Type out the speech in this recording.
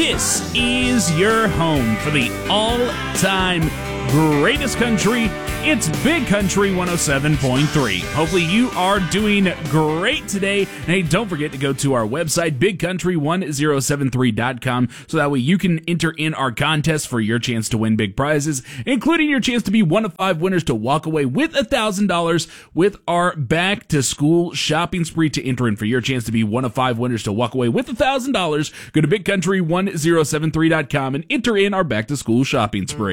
This is your home for the all-time greatest country. It's Big Country 107.3. Hopefully you are doing great today. And hey, don't forget to go to our website, bigcountry1073.com, so that way you can enter in our contest for your chance to win big prizes, including your chance to be one of 5 winners to walk away with $1,000 with our back-to-school shopping spree. To enter in for your chance to be one of 5 winners to walk away with $1,000, go to bigcountry1073.com and enter in our back-to-school shopping spree.